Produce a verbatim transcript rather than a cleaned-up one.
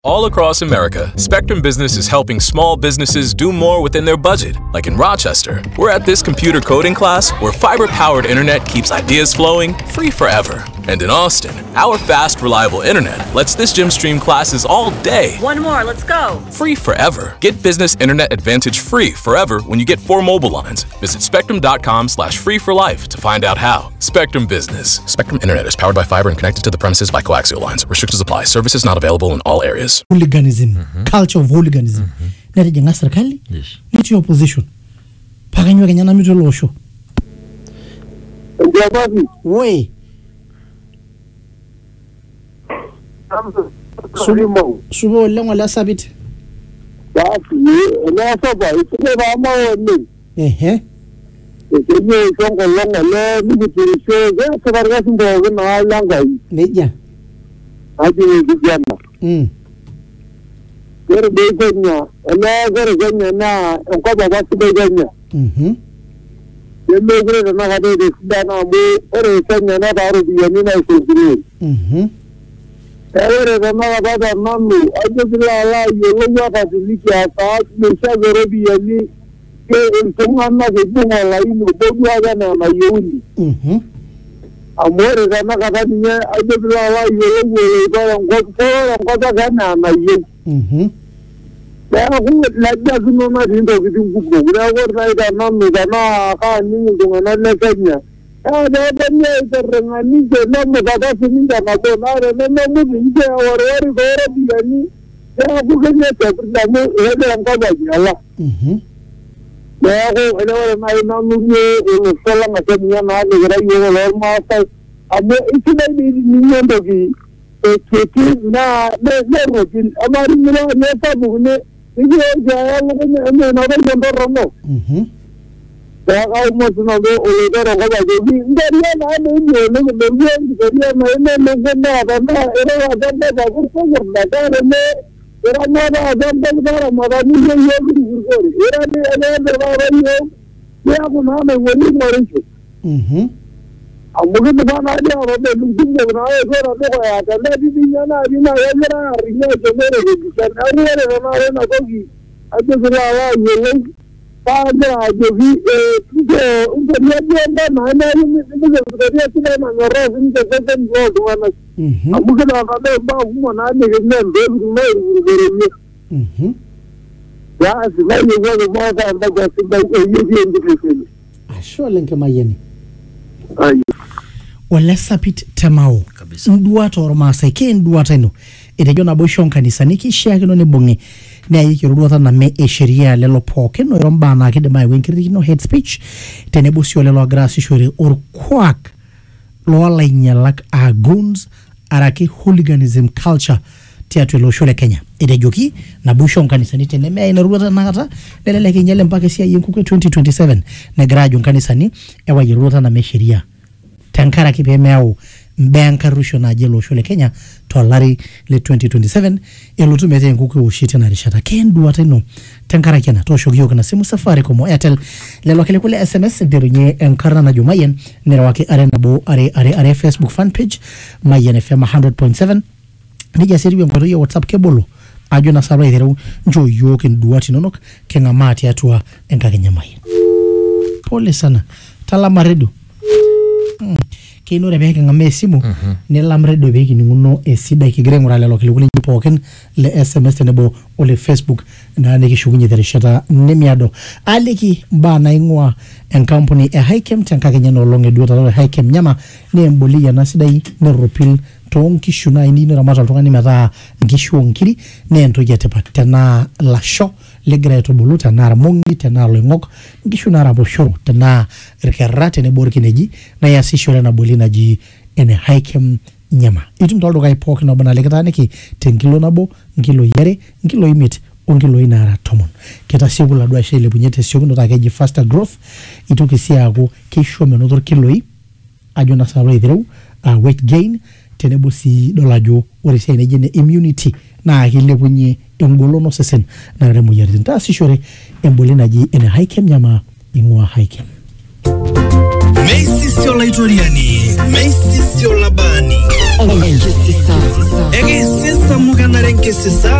All across America, Spectrum Business is helping small businesses do more within their budget. Like in Rochester, we're at this computer coding class where fiber-powered internet keeps ideas flowing free forever. And in Austin, our fast, reliable internet lets this gym stream classes all day. One more, let's go. Free forever. Get Business Internet Advantage free forever when you get four mobile lines. Visit spectrum.com slash free for life to find out how. Spectrum Business. Spectrum Internet is powered by fiber and connected to the premises by coaxial lines. Restrictions apply. Services not available in all areas. Hooliganism, mm-hmm. culture of hooliganism. Nere jenga serikali, Yes. Meet opposition. Pakanywa kenyana mito losho. Woi. Sumo. Subo lengo la sabit. Basi, na sasa isiwe mama woni. Ehe. Isiwe songo longo le mitirisho, ya sabarga sindo na langa. Meja. Aje kijana. Mm. Gere begenya, ana gere genya na ko baba sibe genya. Mhm. Yembe gere na hade de sidana mu ore kenya na daru biyani na isiri. Mhm. Ere na baba mamu, aje bila la yo yo ka diliki ata, mesha gere biyani ke ntunga na ke bunga la ino bodu aga na na yuni. Mhm. Amore na ka niya aje bila la yo yo ba ngo ko ko ga na na yuni. Mhm. Ya ku la da suno na dindo kitin ku ku na ko na da na mi da na ka ni ngo na na kenya ya da da ni da renga ni de na mo da da ni da na do na re na mo ni de ore ore ko re bi ni ya ku ke ne ta da mo e da ko ba ji ala Mhm. ya ku ele ore na na mu ni e sala na ke ni na de ra yo lo ma ta amo isi da ni ni ndo ki e ke na de de ro ki amari ni na ne ta bu ne Ijo jaya lo ne ne na ba ndo romo. Mhm. Ya ka mo sino do o le ro ga je bi ndari na ne ni ne ne ne ni ndari na ne ne ne na ba na ero ga da da ko ko da da ne era na da da da da ma da ni ne yo gi ko era ne ne da ba ba yo ya ko na me woni mo rin shi. Mhm. Amuge da na da ro de lu din da na e ko ra ko ya da da di ni na di na ya ra ri ne de mere di ka na ri ne na na na ko gi aje la la ye le pa da je vi e tuko unde ne ne da na na ni ni de de de ti na na ro ni de de de go do na Mhm. amuge da na de ba hu na ne ne ne de ne ne ne Mhm. ya si na ni go ba da da ga si da ye ye ndi ni Ashole nke mayeni. ayi Wala sapit temao. Kabisa. Nduata oroma seke nduata ino. Ite jona bo shon kanisa niki shia kino ne bonge. Ne ayi kiruduata na me e sheria lelo poke no yoromba na kide mai wenkiri no head speech. Tenebo sio lelo agrasi shore or kwak. Lo ala inyalak a goons araki hooliganism culture tiatu lo shole Kenya. Ite joki na bo shon kanisa ni teneme ayi naruduata na kata. Lelele kinyele mpake siya yenkuke twenty twenty-seven. Ne grajo kanisa ni ewa yiruduata na me sheria. Tankara kipemeo mbenka rusho na jelo shule Kenya tolari le twenty twenty-seven elutu mete nguku ushite na rishata kendu wateno tankara kena to shogio kana simu safari komo Airtel lelo kile kule S M S dirunye enkarna na jumayen nera wake arena bo are are are Facebook fan page Mayen F M one hundred point seven nija siribi mkoto ya WhatsApp kebolo ajo na sabra idheru njo yoke nduwati nonok kenga mati atua enka Kenya Mayen pole sana talama redu Mm. Kino rebe ke ngame simu mm -hmm. ne lamre do be kini nguno e sida ki grengura le lokile kuli poken le S M S tenebo o le Facebook na ne ki shugunye terishata ne miado aliki ba na ingwa en company e Hikem tanka Kenya no longe duota lo Hikem nyama ne mboli ya na sida yi ne ropil ton kishuna ini ne ramata tongani mata ngishu ngiri ne ento jete patena la show le greto boluta na mongi tena lo ngok ngishu na rabo show tena rekerate ne borki neji na yasi shore na bolina ji ene Hikem nyama itum toldo kai poke no bana lekata neki tenkilo nabo ngilo yere ngilo imit ongilo inara tomon keta siku la dua shele bunyete siku no takeji faster growth ituki siago kisho menodor kilo yi ajo na sabra idhiru uh, weight gain tenebo si dolajo ore sai ne jene immunity na hile bunye engolono sesen na remo yari ta si shore embolina ji ene Hikem nyama ingwa Hikem. Meisisio Laitoriani, Meisisio Labani. Enkisisa. Enkisisa mukanare enkisisa.